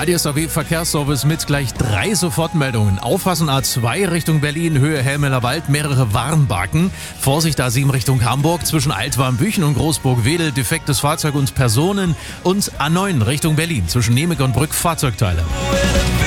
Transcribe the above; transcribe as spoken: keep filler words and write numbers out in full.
A D S A W Verkehrsservice mit gleich drei Sofortmeldungen. Aufpassen A zwei Richtung Berlin, Höhe Helmeler Wald, mehrere Warnbarken. Vorsicht A sieben Richtung Hamburg, zwischen Altwarmbüchen und Großburg-Wedel, defektes Fahrzeug und Personen. Und A neun Richtung Berlin, zwischen Nemeg und Brück, Fahrzeugteile.